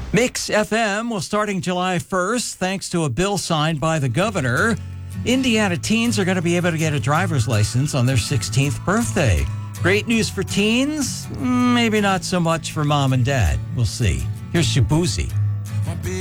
Mix FM will starting July 1st, thanks to a bill signed by the governor. Indiana teens are going to be able to get a driver's license on their 16th birthday. Great news for teens, maybe not so much for mom and dad. We'll see. Here's Shabuzi.